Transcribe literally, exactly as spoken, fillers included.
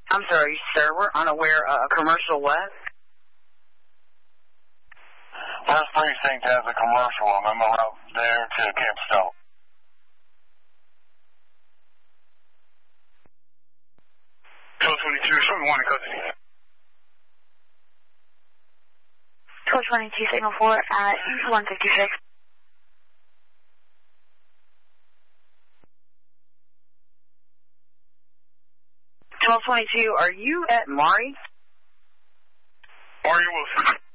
I'm sorry, sir. We're unaware of uh, commercial what? First Precinct has a commercial and I'm out there to Camp Stout. twelve twenty-two, show me one in custody. twelve twenty-two, signal four at one fifty-six. twelve twenty-two, are you at Maury? Maury Wilson.